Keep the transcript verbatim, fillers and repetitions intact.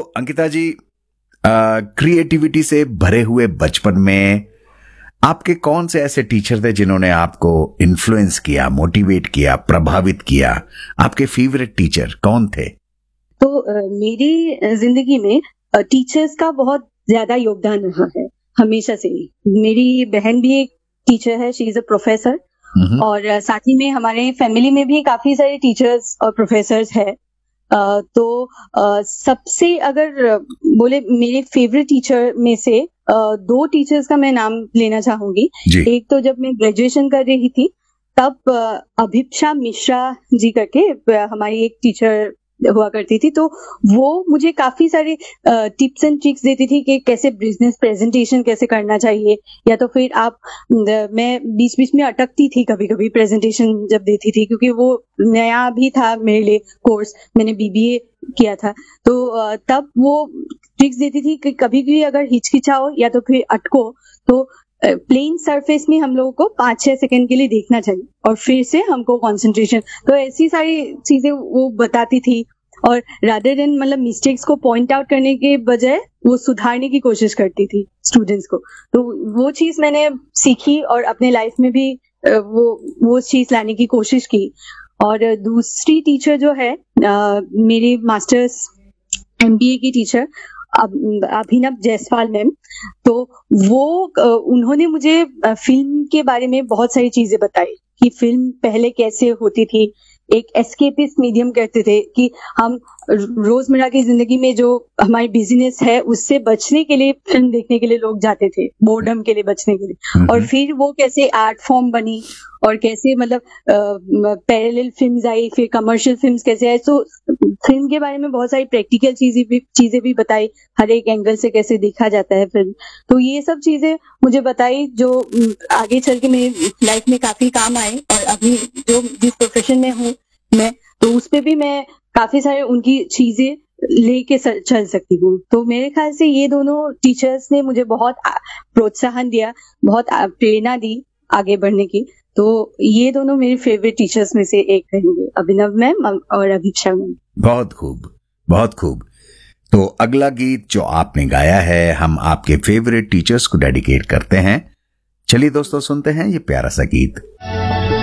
अंकिता जी, creativity से भरे हुए बचपन में आपके कौन से ऐसे टीचर थे जिन्होंने आपको इन्फ्लुएंस किया, मोटिवेट किया, प्रभावित किया? आपके फेवरेट टीचर कौन थे? तो uh, मेरी जिंदगी में टीचर्स uh, का बहुत ज्यादा योगदान रहा है हमेशा से ही। मेरी बहन भी एक टीचर है, शी इज अ प्रोफेसर, और uh, साथ ही में हमारे फैमिली में भी काफी सारे टीचर्स और प्रोफेसर्स है। Uh, तो uh, सबसे अगर uh, बोले मेरे फेवरेट टीचर में से uh, दो टीचर्स का मैं नाम लेना चाहूंगी। एक तो जब मैं ग्रेजुएशन कर रही थी तब uh, अभिप्सा मिश्रा जी करके uh, हमारी एक टीचर हुआ करती थी, तो वो मुझे काफी सारे टिप्स एंड ट्रिक्स देती थी कि कैसे बिजनेस प्रेजेंटेशन कैसे करना चाहिए, या तो फिर आप मैं बीच बीच में अटकती थी कभी कभी प्रेजेंटेशन जब देती थी, क्योंकि वो नया भी था मेरे लिए कोर्स, मैंने बीबीए किया था। तो तब वो ट्रिक्स देती थी कि कभी भी अगर हिचकिचाओ या तो फिर अटको तो प्लेन सरफेस में हम लोगों को पांच छह सेकंड के लिए देखना चाहिए और फिर से हमको कंसंट्रेशन, तो ऐसी सारी चीजें वो बताती थी। और रादर देन मतलब मिस्टेक्स को पॉइंट आउट करने के बजाय वो सुधारने की कोशिश करती थी स्टूडेंट्स को। तो वो चीज मैंने सीखी और अपने लाइफ में भी वो वो चीज लाने की कोशिश की। और दूसरी टीचर जो है मेरी मास्टर्स एमबीए की टीचर अभिनव जायसवाल मैम, तो वो उन्होंने मुझे फिल्म के बारे में बहुत सारी चीजें बताई कि फिल्म पहले कैसे होती थी। एक एस्केपिस्ट मीडियम कहते थे कि हम रोजमर्रा की जिंदगी में जो हमारी बिजनेस है उससे बचने के लिए फिल्म देखने के लिए लोग जाते थे, बोर्डम के लिए बचने के लिए। और फिर वो कैसे आर्ट फॉर्म बनी और कैसे मतलब पैरेलल फिल्म्स आई, फिर कमर्शियल फिल्म्स कैसे आई। तो फिल्म के बारे में बहुत सारी प्रैक्टिकल चीजें भी चीजें भी बताई, हर एक एंगल से कैसे देखा जाता है फिल्म। तो ये सब चीजें मुझे बताई जो आगे चल के मेरी लाइफ में काफी काम आए, और अभी जो जिस प्रोफेशन में हूँ मैं, तो उस पे भी मैं काफी सारे उनकी चीजें लेके चल सकती हूँ। तो मेरे ख्याल से ये दोनों टीचर्स ने मुझे बहुत प्रोत्साहन दिया, बहुत प्रेरणा दी आगे बढ़ने की। तो ये दोनों मेरे फेवरेट टीचर्स में से एक रहेंगे, अभिनव मैम और अभिप्सा मैम। बहुत खूब, बहुत खूब। तो अगला गीत जो आपने गाया है हम आपके फेवरेट टीचर्स को डेडिकेट करते हैं। चलिए दोस्तों सुनते हैं ये प्यारा सा गीत।